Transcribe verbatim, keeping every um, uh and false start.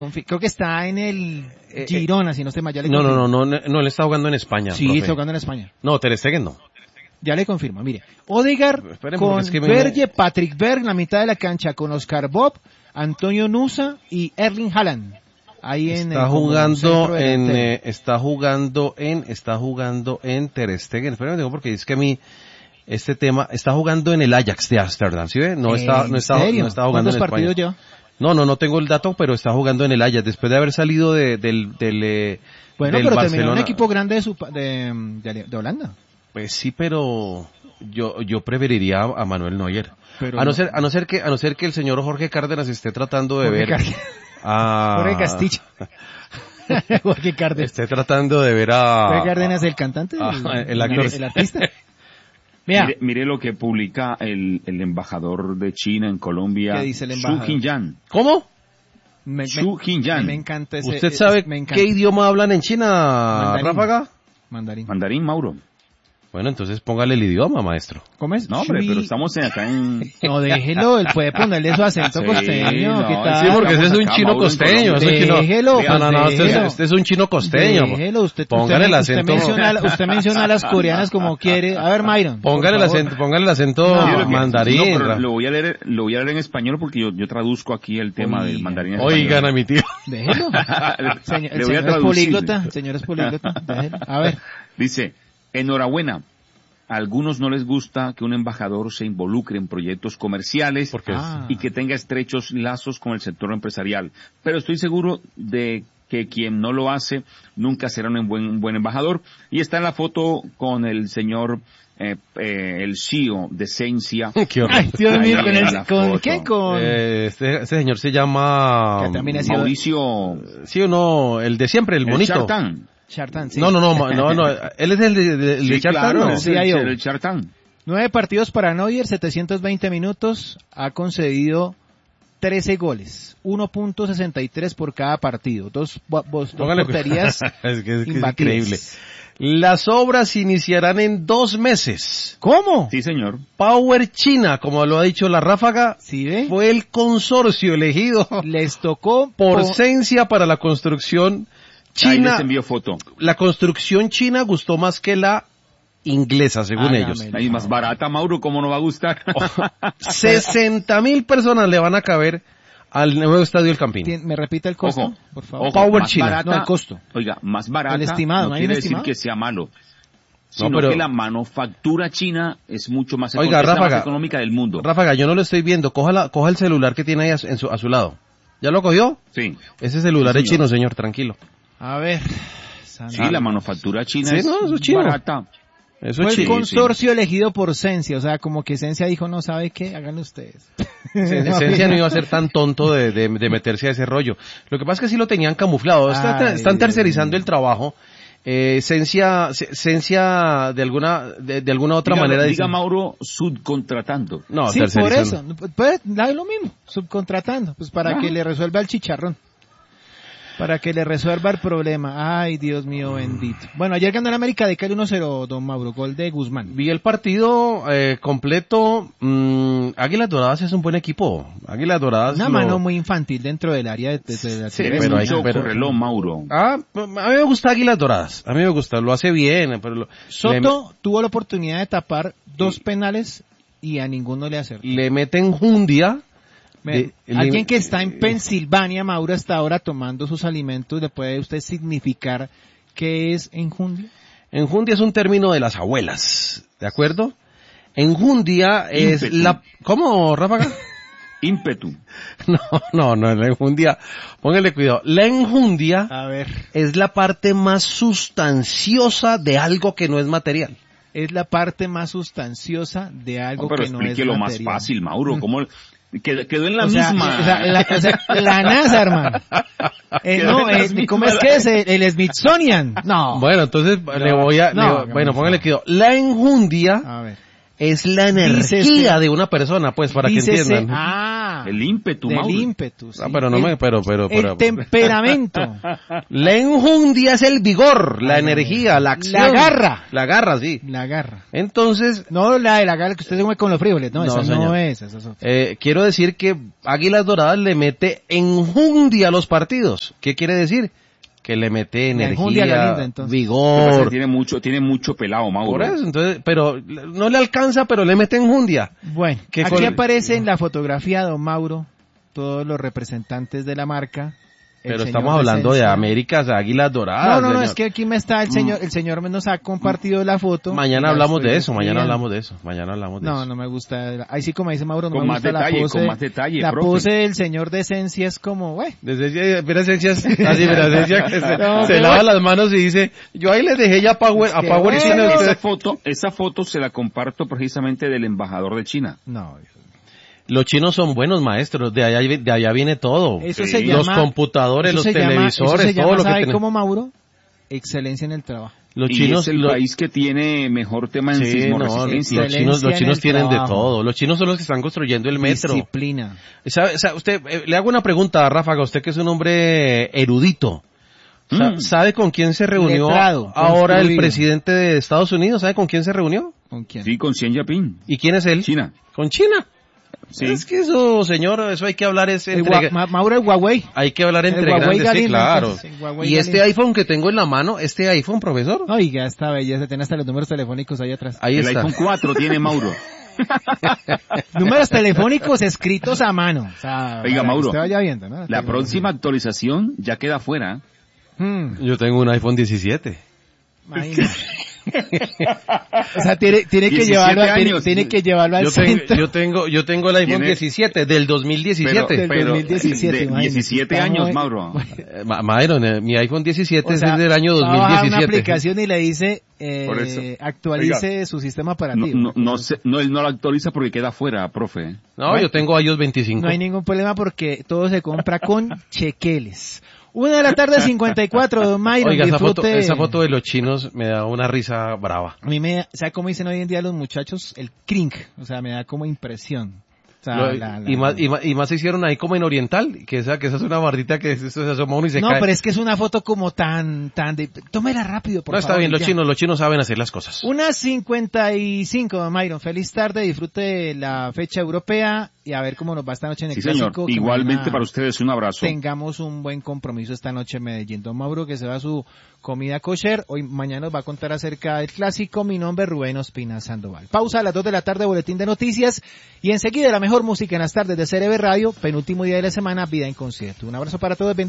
Creo que está en el Girona, si no estoy mal. Ya le no, no, no, no, no, él está jugando en España. Sí, profe. está jugando en España. No, Ter Stegen no. Ya le confirmo, mire. Odegaard con es que Berge, me... Patrick Berg en la mitad de la cancha con Oscar Bob, Antonio Nusa y Erling Haaland. Ahí en está el, jugando en eh, está jugando en está jugando en Ter Stegen. Espérame, digo porque es que a mí este tema está jugando en el Ajax de Ámsterdam, ¿sí ve? No está no está serio? no está jugando en España. ¿Cuántos partidos lleva? No, no, no tengo el dato, pero está jugando en el Ajax después de haber salido de, del del eh, bueno, del pero Barcelona. Terminó en un equipo grande de, su, de, de, de Holanda. Pues sí, pero yo yo preferiría a Manuel Neuer. Pero a no ser a no ser que a no ser que el señor Jorge Cárdenas esté tratando de Jorge ver a Jorge Castillo. Jorge Cárdenas. Esté tratando de ver a Jorge Cárdenas, el cantante, a, el, a, el actor, el, el artista. Mire, mire lo que publica el, el embajador de China en Colombia, ¿Qué dice el embajador? Xu Jinyan. ¿Cómo? Me, Xu Jinyan. Me encanta ese. ¿Usted sabe me encanta. qué idioma hablan en China, Mandarín. Ráfaga? Mandarín. Mandarín, Mauro. Bueno, entonces póngale el idioma, maestro. ¿Cómo es? No, hombre, Shui... pero estamos en acá en... No, déjelo, él puede ponerle su acento sí, costeño. No, ¿qué tal? Sí, porque ese es un acá, chino Mauro, costeño. Es un chino... Déjelo, No, no, no, este es, déjelo. este es un chino costeño. Déjelo, usted, póngale usted, el acento. Usted menciona, usted menciona a las coreanas como quiere. A ver, Myron. Póngale el acento, póngale el acento No, mandarín. No, pero lo voy a leer, lo voy a leer en español porque yo, yo traduzco aquí el tema Oiga. del mandarín español. Oigan a mi tío. Déjelo. Señor, el Le voy a señor es traducir. políglota. El señor es políglota. Déjelo. A ver. Dice, enhorabuena. A algunos no les gusta que un embajador se involucre en proyectos comerciales Porque Ah. y que tenga estrechos lazos con el sector empresarial. Pero estoy seguro de que quien no lo hace nunca será un buen, un buen embajador. Y está en la foto con el señor, eh, eh, el C E O de Sensia. Qué horror. Ay, Dios mío, Ahí con, en el, la ¿con foto. qué? Con... Eh, este, este señor se llama... Que también ha sido- Mauricio ¿Sí o no? El de siempre, el el bonito. Chartán. Chartán, sí. No, no, no, no, no. Él es el de, de, el de Sí, Chartán, claro, ¿no? es Sí, ahí, el, oh. el Chartán. Nueve partidos para Neuer, setecientos veinte minutos, ha concedido trece goles, uno punto sesenta y tres por cada partido, dos, dos, dos Póngale- porterías es que, es, que es imbatibles. increíble. Las obras iniciarán en dos meses. ¿Cómo? Sí, señor. Power China, como lo ha dicho la Ráfaga, ¿Sí ve? fue el consorcio elegido Les tocó por po- Sensia para la construcción Ahí china. les envío foto. La construcción china gustó más que la inglesa, según Hágame ellos. el Ahí más barata, Mauro, ¿cómo no va a gustar? sesenta mil personas le van a caber al nuevo estadio El Campín. Tien- ¿Me repita el costo, Ojo, por favor? ojo, Power más China. barata- No, el costo. Oiga, más barata El estimado, no ¿no hay un quiere decir estimado? que sea malo, sino pero- que la manufactura china es mucho más, Oiga, es la Ráfaga, más económica del mundo. Ráfaga, yo no lo estoy viendo. Coja, la, coja el celular que tiene ahí a, su- en su, a su lado. ¿Ya lo cogió? Sí, Ese celular Sí, es señor. chino, señor, tranquilo. A ver. sí, la manufactura china Sí, es, no, eso es chino. barata. Eso Fue es el chino. consorcio elegido por Sensia, o sea, como que Sensia dijo, no sabe qué, háganlo ustedes. Esencia no iba a ser tan tonto de, de, de meterse a ese rollo. Lo que pasa es que sí lo tenían camuflado. Está- Ay, están Dios tercerizando mío. el trabajo. Eh, Esencia, Esencia de alguna, de, de alguna otra Diga, manera diga dice- Mauro, subcontratando. No, Sí, por tercerizando. eso. Pues, da lo mismo, subcontratando, pues para Ya. que le resuelva el chicharrón. Para que le resuelva el problema. Ay, Dios mío bendito. Bueno, ayer ganó el América de Cali uno cero, don Mauro, gol de Guzmán. Vi el partido eh, completo. Mm, Águilas Doradas es un buen equipo. Águilas Doradas. Una lo- mano muy infantil dentro del área de, de- de la Sí, Eres pero hay- mucho pero- correlón, Mauro. Ah, a mí me gusta Águilas Doradas. A mí me gusta, lo hace bien. Pero lo- Soto tuvo la oportunidad de tapar dos penales y a ninguno le acertó. le, le meten jundia. Me- de- Alguien le- que está en Pensilvania, Mauro, hasta ahora tomando sus alimentos, ¿le puede usted significar qué es enjundia? Enjundia es un término de las abuelas, ¿de acuerdo? Enjundia es Ímpetu. la... ¿Cómo, Ráfaga? Ímpetu. No, no, no, la enjundia... Póngale cuidado. La enjundia A ver. es la parte más sustanciosa de algo que no es material. Es la parte más sustanciosa de algo No, pero que no es explíquelo más material. fácil, Mauro. ¿Cómo quedó, quedó en la O sea, misma? o sea, la, o sea, la NASA, hermano. Eh, Quedó no, en las eh, ¿cómo mismas es que es? El, el Smithsonian. No. Bueno, entonces le voy a... no, le- no, bueno, no. póngale cuidado. La enjundia A ver. es la energía dícese, de una persona, pues, para dícese, que entiendan. Ah, el ímpetu, del Mauro. ímpetu, sí. Ah, pero no el, me, pero, pero, pero. El temperamento. La enjundia es el vigor, la, la energía, la acción. La garra. La garra, sí. La garra. Entonces. No la de la garra que usted se come con los frijoles, no, no esa señor. no es. Esa es otra. Eh, quiero decir que Águilas Doradas le mete enjundia a los partidos. ¿Qué quiere decir? Que le mete energía, linda, vigor. Tiene mucho, tiene mucho pelado, Mauro. Por eso, entonces, pero no le alcanza, pero le mete enjundia. Bueno, aquí con... aparece en la fotografía, don Mauro, todos los representantes de la marca. Pero estamos hablando de, de Américas, Águilas Doradas. No, no, no, es que aquí me está el señor, el señor nos ha compartido la foto. Mañana hablamos de eso, mañana hablamos de eso, mañana hablamos de no, eso. No, no me gusta, ahí sí como dice Mauro, no con me más gusta detalle, la pose. Con más detalle, La profe. pose del señor de esencia es como, güey. De esencia, pero esencia, así, pero esencia que se, no, se lava bueno. las manos y dice, yo ahí les dejé ya Power, es a Power bueno, China. Esa foto, esa foto se la comparto precisamente del embajador de China. No, los chinos son buenos maestros, de allá, de allá viene todo. Eso sí. se llama, los computadores, los televisores, llama, eso se todo llama, lo que ¿sabe tenemos. cómo, Mauro? Excelencia en el trabajo. Los y chinos, es el lo, país que tiene mejor tema en sí, sismoresistencia. No, los chinos, los chinos tienen trabajo. de todo. Los chinos son los que están construyendo el metro. Disciplina. ¿Sabe, sabe, usted, eh, le hago una pregunta a Ráfaga, usted que es un hombre erudito. Mm. ¿Sabe con quién se reunió Letrado, ahora construido. El presidente de Estados Unidos? ¿Sabe con quién se reunió? ¿Con quién? Sí, con Xi Jinping. ¿Y quién es él? China. ¿Con China? Sí. Es que eso, señor, eso hay que hablar es entre... Ma Mauro el Huawei. Hay que hablar entre Huawei grandes, Galindo, sí, claro. Entonces, y este iPhone que tengo en la mano, este iPhone, profesor. Oiga, esta belleza, tiene hasta los números telefónicos ahí atrás. Ahí el está. iPhone cuatro tiene Mauro. Números telefónicos escritos a mano. O sea, oiga, Mauro, usted vaya viendo, ¿no? La próxima actualización ya queda fuera. Hmm. Yo tengo un iPhone diecisiete. O sea, tiene, tiene que llevarlo, tiene, tiene que llevarlo al yo tengo, centro. Yo tengo, yo tengo el iPhone diecisiete del dos mil diecisiete. Pero, pero, del dos mil diecisiete, de diecisiete años, muy... Mauro. Eh, Myron, eh, mi iPhone diecisiete o sea, es del año dos mil diecisiete. Va a una aplicación y le dice, eh, actualice Oiga, su sistema operativo. No, no, no, se, no, él no lo actualiza porque queda fuera, profe. No, ¿Vale? Yo tengo iOS veinticinco. No hay ningún problema porque todo se compra con chequeles. Una de la tarde, cincuenta y cuatro, don Myron. Oiga, esa disfrute... foto, esa foto de los chinos me da una risa brava. A mí me, ¿sabe cómo dicen hoy en día los muchachos? El crink, o sea, me da como impresión. O sea, Lo, la, la, y, más, y, más, y más se hicieron ahí como en oriental, que esa, que esa es una bardita que eso se asoma uno y se no, cae. No, pero es que es una foto como tan, tan de, tómela rápido, por no, favor. No, está bien, los chinos, los chinos saben hacer las cosas. Una cincuenta y cinco, don Myron. Feliz tarde, disfrute la fecha europea y a ver cómo nos va esta noche en el sí, clásico. Señor. Igualmente para ustedes un abrazo. Tengamos un buen compromiso esta noche en Medellín. Don Mauro, que se va a su comida kosher. Hoy, mañana nos va a contar acerca del clásico. Mi nombre es Rubén Ospina Sandoval. Pausa a las dos de la tarde, boletín de noticias. Y enseguida la mejor música en las tardes de C R B Radio. Penúltimo día de la semana, Vida en Concierto. Un abrazo para todos.